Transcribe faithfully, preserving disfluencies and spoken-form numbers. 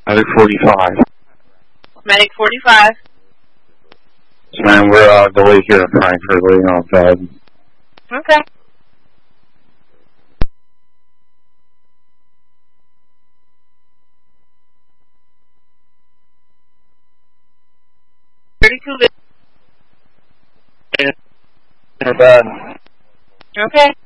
Medic forty-five. Medic forty-five. Man, we're uh, delayed here in Frankfurt, waiting on Fed. Okay. Thirty-two. We're bad. Okay.